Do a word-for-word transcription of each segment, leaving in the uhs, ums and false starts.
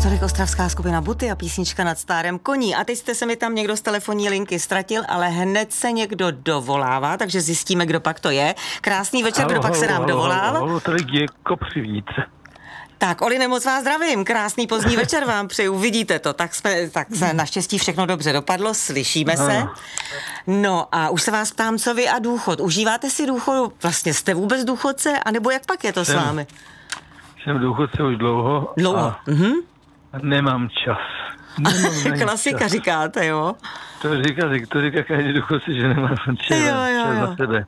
Tolik ostravská skupina Buty a písnička Nad stárem koní. A teď jste se mi tam někdo z telefonní linky ztratil, ale hned se někdo dovolává, takže zjistíme, kdo pak to je. Krásný večer, halo, kdo pak halo, se nám halo, dovolal? Halo, halo, tady je Kopřivnice. Tak, Oli, moc vás zdravím. Krásný pozdní večer vám přeju. Vidíte to, tak, jsme, tak se naštěstí všechno dobře dopadlo, slyšíme se. No a už se vás ptám, co vy a důchod. Užíváte si důchodu? Vlastně jste vůbec důchodce? A nebo jak pak je to jsem, s vámi? Jsem důchodce už dlouho. Dlouho. A Mhm. nemám čas. Nemám Klasika čas. Říkáte, jo? To říká, to říká každý důchodce, že nemá čas, jo, jo, čas jo. na sebe.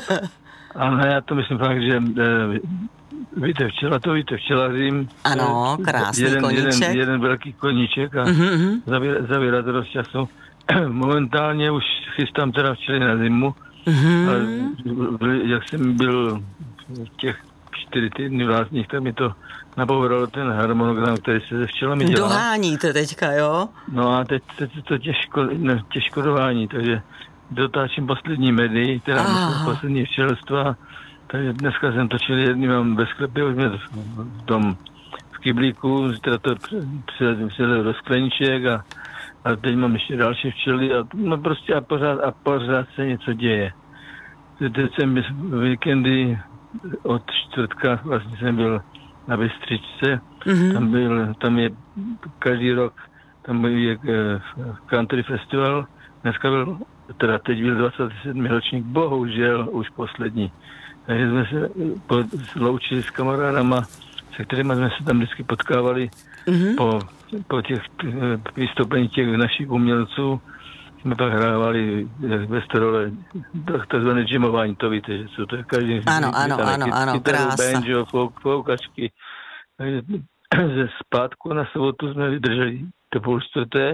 Ale já to myslím fakt, že e, víte, včela to víte, včelařím. Ano, krásný jeden, koníček. Jeden, jeden velký koníček a mm-hmm. zabírá, zabírá to dost času. Momentálně už chystám teda včely na zimu. Mm-hmm. Ale jak jsem byl v těch čtyři týdny vlastních, tak mi to napovedalo ten harmonogram, který se se včelami dělá. Doháníte teďka, jo? No a teď, teď to těžko, ne, těžko dohání, takže dotáčím poslední medy, teda myslím poslední včelstva, takže dneska jsem točil jedný, mám ve sklepě, už mě v tom v kyblíku, teda to přidal do skleniček a, a teď mám ještě další včely a no prostě a pořád, a pořád se něco děje. Teď jsem víkendy od čtvrtka vlastně jsem byl na Bystřičce, mm-hmm. tam byl, tam je každý rok, tam je country festival, dneska byl, teda teď byl dvacátý sedmý ročník, bohužel už poslední. Takže jsme se loučili s kamarádama, se kterými jsme se tam vždycky potkávali mm-hmm. po, po těch vystoupení těch našich umělců. Jsme pak hrávali ve starole takzvané jamování, to víte, že jsou to každý... Ano, ano, ano, ano, krása. Banjo, foukačky. Takže ze zpátku na sobotu jsme vydrželi do půl čtvrté.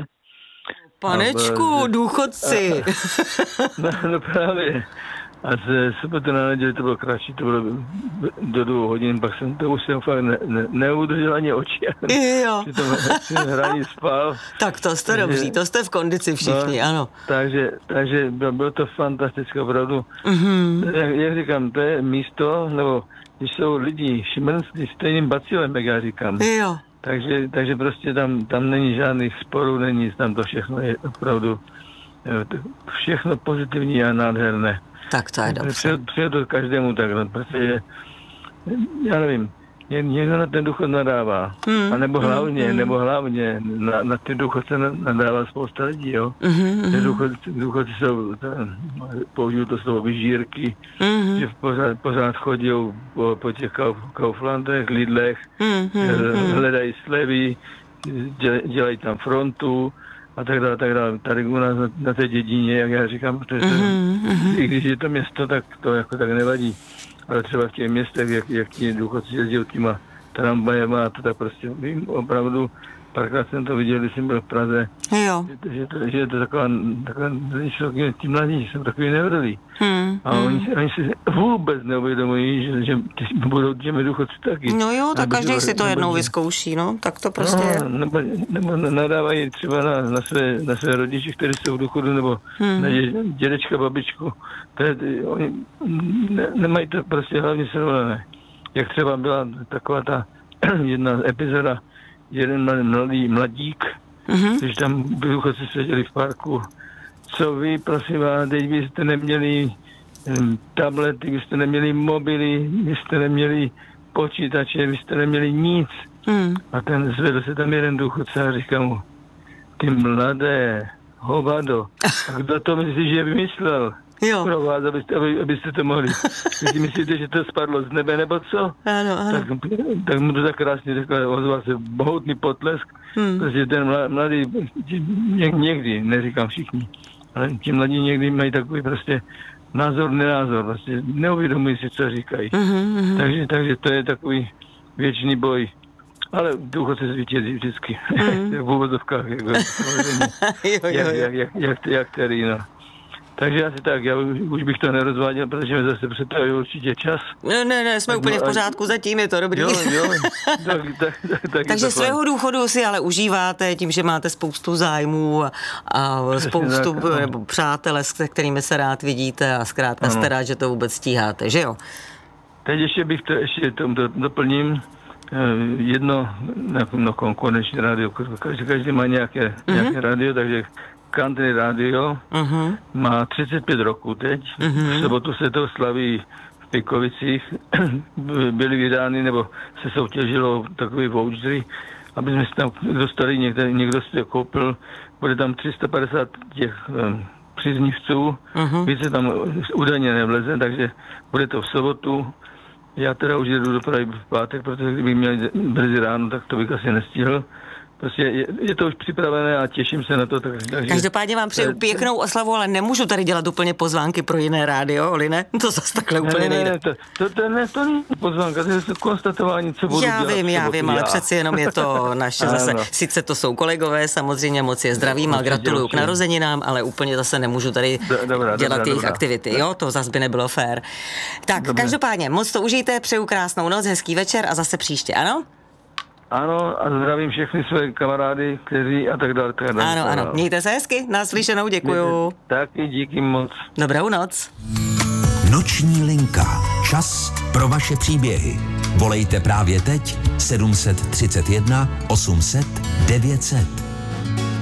Panečku, a, důchodci. A, no, no právě. A ze soboty na neděli to bylo kratší, to bylo do dvou hodin, pak jsem to už jsem fakt ne, ne, neudržel ani oči. Jo. Při tom hraní spal. Tak to jste dobří, to jste v kondici všichni, no, ano. Takže, takže bylo to fantastické, opravdu. Mm-hmm. Jak, jak říkám, to je místo, nebo když jsou lidi šimrnství stejným bacilem, jak já říkám. Jo. Takže, takže prostě tam, tam není žádných sporů, není, tam to všechno je opravdu všechno pozitivní a nádherné. Tak to je dobře. Přijde to každému takhle, protože já nevím, někdo na ten důchod nadává, hmm. a nebo hlavně, hmm. nebo hlavně na, na ten důchod se nadává spousta lidí, jo. Hmm. Důchodci, důchodci jsou, použiju to slovo vyžírky, hmm. že pořád, pořád chodí po, po těch Kauflandech, Lidlech, hmm. hledají slevy, dělají tam frontu, a tak dále, tak dále. Tady u nás na, na té dědině, jak já říkám, protože mm-hmm. i když je to město, tak to jako tak nevadí. Ale třeba v těch městech, jak, jak ti důchodci jezdí těma tramvajema, to tak prostě vím, opravdu, párkrát jsem to viděl, když jsem byl v Praze, jo. Že, že, to, že je to taková, taková ti mladí, jsou takový nevrlí. Hmm. A oni, hmm. oni si vůbec neuvědomují, že, že budou těmi důchodci taky. No jo, tak nebo, každý si to jednou nebo, vyzkouší, no, tak to prostě no, je. Nebo, nebo nadávají třeba na, na, své, na své rodiče, kteří jsou v důchodu, nebo hmm. na dě, dědečka, babičku. To je, oni ne, nemají to prostě hlavně srovnané. Jak třeba byla taková ta jedna epizoda, jeden mladý mladík, mm-hmm. když tam důchodci seděli v parku. Co vy, prosím vás, teď byste neměli um, tablety, byste neměli mobily, byste neměli počítače, byste neměli nic. Mm. A ten zvedl se tam jeden důchodce a říká mu, ty mladé hovado, a kdo to myslí, že vymyslel? Jo. Pro vás, abyste, aby, abyste to mohli. Vy si myslíte, že to spadlo z nebe, nebo co? Ano, ano. Tak, tak mu to tak krásně řekl, ozval se bohutný potlesk, hmm. protože ten mladý, někdy, neříkám všichni, ale ti mladí někdy mají takový prostě názor, nenázor, prostě neuvědomují si, co říkají. Mm-hmm. Takže, takže to je takový věčný boj. Ale důchodce zvítězí vždycky. Mm. v úvodovkách, jako, jo, jo, jak, jak, jak, jak, jak který, no. Takže asi tak, já už, už bych to nerozváděl, protože mi zase přetaví určitě čas. Ne, ne, ne, jsme tak úplně v pořádku, zatím je to dobrý. Jo, jo, tak, tak, tak, tak takže svého důchodu si ale užíváte tím, že máte spoustu zájmů a, a spoustu tak, nebo přátelé, s kterými se rád vidíte a zkrátka jste rád, že to vůbec stíháte, že jo? Teď ještě bych to ještě tomu doplním, jedno no, konkurenční rádio, každý, každý má nějaké, mm-hmm. nějaké rádio, takže Country Radio mm-hmm. má třicet pět roků teď. Mm-hmm. V sobotu se to slaví v Pikovicích. Byly vydány, nebo se soutěžilo takový vouchery, aby jsme si tam dostali, někde, někdo si to koupil. Bude tam tři sta padesát těch um, příznivců. Mm-hmm. Více tam údajně nevleze, takže bude to v sobotu. Já teda už jedu do Prahy v pátek, protože kdybych měl brzy ráno, tak to bych asi nestihl. Prostě je, je to už připravené a těším se na to. Tak, takže, Každopádně vám přeju pěknou oslavu, ale nemůžu tady dělat úplně pozvánky pro jiné rádio, Oline. To zase takhle úplně ne, nejde. Ne, to, to, to, ne, to není pozvánka, to je konstatování, co budu já dělat. Vím, já vím, ale já. přeci jenom je to naše zase. Sice to jsou kolegové, samozřejmě moc je zdravím a gratuluju k narozeninám, ale úplně zase nemůžu tady dobrá, dělat dobrá, jejich dobrá. aktivity. Jo, to zase by nebylo fér. Tak, dobrá. Každopádně, moc to užijte, přeju krásnou noc, hezký večer a zase příště, ano? Ano, a zdravím všechny své kamarády, kteří a tak dále. Tak dále ano, ano, mějte se hezky, naslyšenou, děkuju. Taky díky moc. Dobrou noc. Noční linka. Čas pro vaše příběhy. Volejte právě teď sedm set třicet jedna osm set devět set.